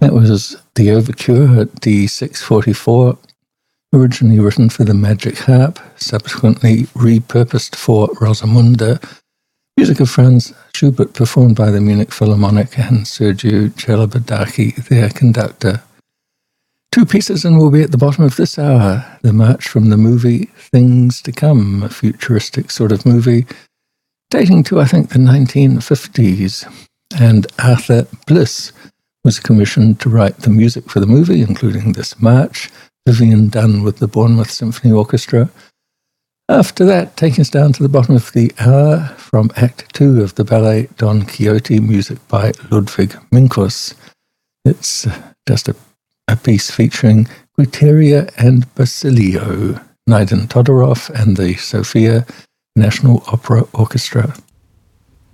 That was the overture at D644, originally written for the Magic Harp, subsequently repurposed for Rosamunde, music of Franz Schubert performed by the Munich Philharmonic and Sergiu Celibidache, their conductor. Two pieces and we'll be at the bottom of this hour. The march from the movie Things to Come, a futuristic sort of movie dating to, I think, the 1950s. And Arthur Bliss was commissioned to write the music for the movie, including this march. Vivian Dunn with the Bournemouth Symphony Orchestra. After that, taking us down to the bottom of the hour from Act 2 of the ballet Don Quixote, music by Ludwig Minkus. It's just a piece featuring Guiteria and Basilio, Naiden Todorov and the Sofia National Opera Orchestra.